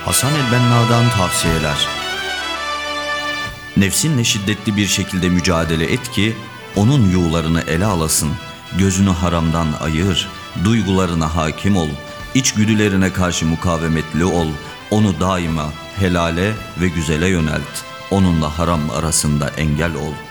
Hasan el-Benna'dan tavsiyeler. Nefsinle şiddetli bir şekilde mücadele et ki onun yuğlarını ele alasın. Gözünü haramdan ayır, duygularına hakim ol, içgüdülerine karşı mukavemetli ol. Onu daima helale ve güzele yönelt. Onunla haram arasında engel ol.